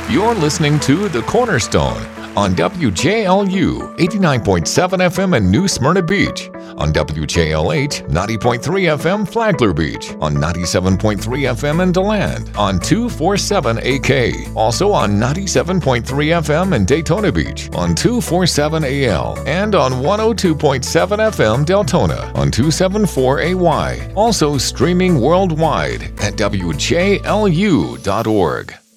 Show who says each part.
Speaker 1: You're listening to The Cornerstone on WJLU 89.7 FM in New Smyrna Beach, on WJLH 90.3 FM Flagler Beach, on 97.3 FM in DeLand, on 247 AK, also on 97.3 FM in Daytona Beach, on 247 AL, and on 102.7 FM Deltona, on 274 AY, also streaming worldwide at WJLU.org.